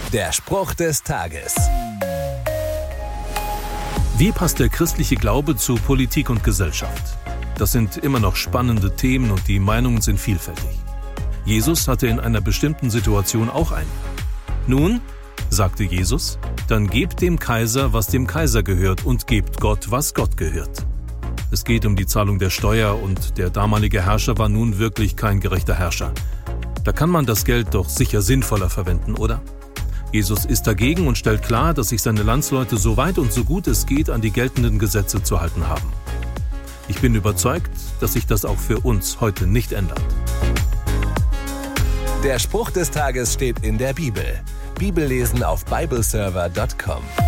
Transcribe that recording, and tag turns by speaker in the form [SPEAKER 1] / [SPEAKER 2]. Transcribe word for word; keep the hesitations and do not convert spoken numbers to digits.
[SPEAKER 1] Der Spruch des Tages.
[SPEAKER 2] Wie passt der christliche Glaube zu Politik und Gesellschaft? Das sind immer noch spannende Themen und die Meinungen sind vielfältig. Jesus hatte in einer bestimmten Situation auch einen. Nun, sagte Jesus, dann gebt dem Kaiser, was dem Kaiser gehört, und gebt Gott, was Gott gehört. Es geht um die Zahlung der Steuer und der damalige Herrscher war nun wirklich kein gerechter Herrscher. Da kann man das Geld doch sicher sinnvoller verwenden, oder? Jesus ist dagegen und stellt klar, dass sich seine Landsleute so weit und so gut es geht an die geltenden Gesetze zu halten haben. Ich bin überzeugt, dass sich das auch für uns heute nicht ändert.
[SPEAKER 1] Der Spruch des Tages steht in der Bibel. Bibellesen auf bibleserver punkt com.